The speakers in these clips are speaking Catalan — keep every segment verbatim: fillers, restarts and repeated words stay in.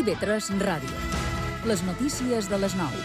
I V tres Ràdio. Les notícies de les nou.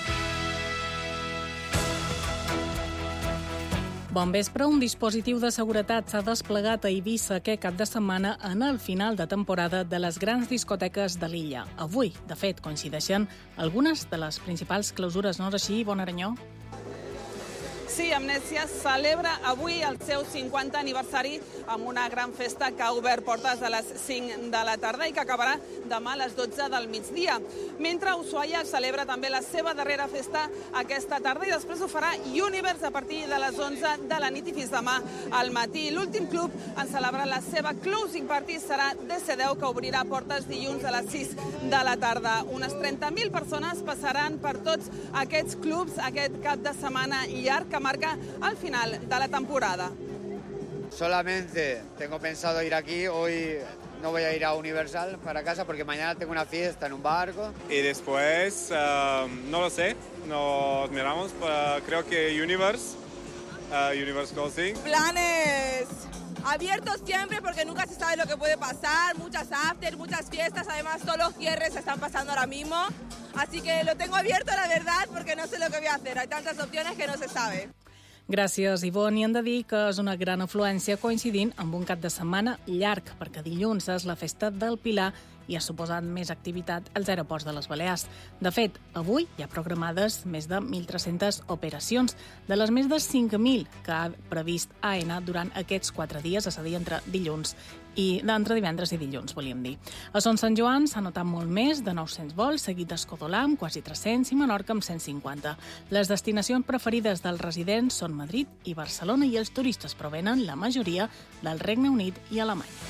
Bon vespre. Un dispositiu de seguretat s'ha desplegat a Eivissa aquest cap de setmana en el final de temporada de les grans discoteques de l'illa. Avui, de fet, coincideixen algunes de les principals clausures, no és així, Bon Aranyó? Sí, Amnèsia celebra avui el seu cinquantè aniversari amb una gran festa que ha obert portes a les cinc de la tarda i que acabarà demà a les dotze del migdia. Mentre Ushuaia celebra també la seva darrera festa aquesta tarda i després ho farà Universe a partir de les onze de la nit i fins demà al matí. L'últim club en celebrar la seva closing party serà D C deu, que obrirà portes dilluns a les sis de la tarda. Unes trenta mil persones passaran per tots aquests clubs aquest cap de setmana llarg que marca al final de la temporada. Solamente tengo pensado ir aquí, hoy no voy a ir a Universal para casa porque mañana tengo una fiesta en un barco. Y después, uh, no lo sé, nos miramos, para, creo que Universe, uh, Universe Closing. Planes abiertos siempre porque nunca se sabe lo que puede pasar, muchas after, muchas fiestas, además todos los cierres se están pasando ahora mismo, así que lo tengo abierto la verdad porque no sé lo que voy a hacer, hay tantas opciones que no se sabe. Gràcies, Ivonne. I hem de dir que és una gran afluència coincidint amb un cap de setmana llarg, perquè dilluns és la festa del Pilar i ha suposat més activitat als aeroports de les Balears. De fet, avui hi ha programades més de mil tres-centes operacions, de les més de cinc mil que ha previst A E N A durant aquests quatre dies, és a dir, entre dilluns i entre divendres i dilluns, volíem dir. A Son Sant Joan s'ha notat molt més, de nou-cents vols, seguit d'Escodolar amb quasi tres-cents i Menorca amb cent cinquanta. Les destinacions preferides dels residents són Madrid i Barcelona i els turistes provenen, la majoria, del Regne Unit i Alemanya.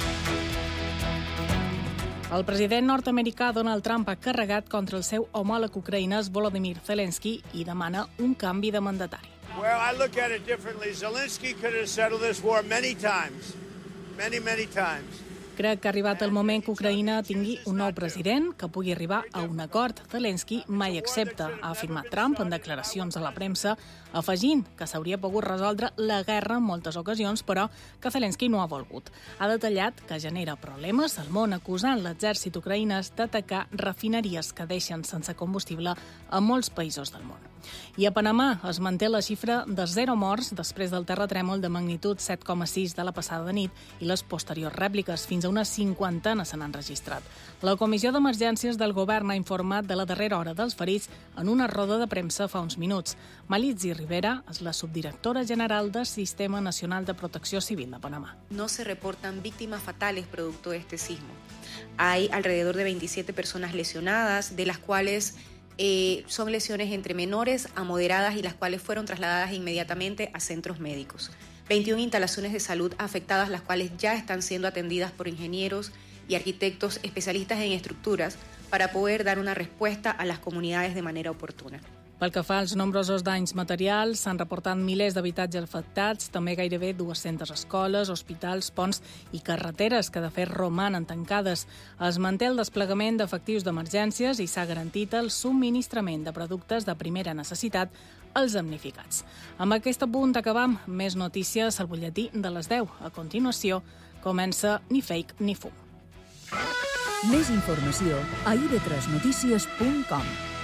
El president nord-americà Donald Trump ha carregat contra el seu homòleg ucraïnès Volodymyr Zelensky i demana un canvi de mandatari. Well, I look at it differently. Zelensky could have settled this war many times. Many, many times. Crec que ha arribat el moment que Ucraïna tingui un nou president que pugui arribar a un acord. Zelensky mai accepta, ha afirmat Trump en declaracions a la premsa, afegint que s'hauria pogut resoldre la guerra en moltes ocasions, però que Zelensky no ha volgut. Ha detallat que genera problemes al món, acusant l'exèrcit ucraïnès d'atacar refineries que deixen sense combustible a molts països del món. I a Panamà es manté la xifra de zero morts després del terratrèmol de magnitud set coma sis de la passada nit i les posteriors rèpliques, fins a una cinquantena se n'han registrat. La Comissió d'Emergències del Govern ha informat de la darrera hora dels ferits en una roda de premsa fa uns minuts. Malitzi Rivera és la subdirectora general del Sistema Nacional de Protecció Civil de Panamá. No se reportan víctimas fatales producto de este sismo. Hay alrededor de veintisiete personas lesionadas, de las cuales Eh, son lesiones entre menores a moderadas y las cuales fueron trasladadas inmediatamente a centros médicos. veintiuna instalaciones de salud afectadas, las cuales ya están siendo atendidas por ingenieros y arquitectos especialistas en estructuras para poder dar una respuesta a las comunidades de manera oportuna. Pel que fa als nombrosos danys materials, s'han reportat milers d'habitatges afectats, també gairebé dues-centes escoles, hospitals, ponts i carreteres que de fet romanen tancades. Es manté el desplegament d'efectius d'emergències i s'ha garantit el subministrament de productes de primera necessitat als damnificats. Amb aquest punt acabam. Més notícies al butlletí de les deu. A continuació, comença Ni Fake ni Fum. Més informació a i v tres notícies punt com.